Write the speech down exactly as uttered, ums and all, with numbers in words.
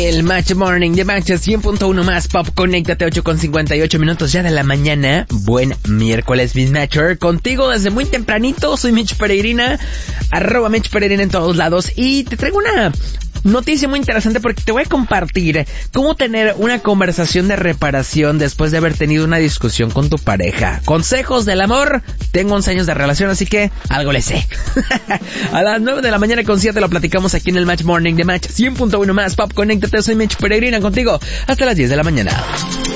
El Match Morning de Match cien punto uno más Pop. Conéctate, ocho con cincuenta y ocho minutos ya de la mañana. Buen miércoles, Miss Matcher. Contigo desde muy tempranito. Soy Mitch Peregrina. Arroba Mitch Peregrina en todos lados. Y te traigo una noticia muy interesante porque te voy a compartir cómo tener una conversación de reparación después de haber tenido una discusión con tu pareja. Consejos del amor. Tengo once años de relación, así que algo le sé. A las nueve de la mañana con siete lo platicamos aquí en el Match Morning de Match cien punto uno más Pop. Conéctate, soy Mitch Peregrina contigo hasta las diez de la mañana.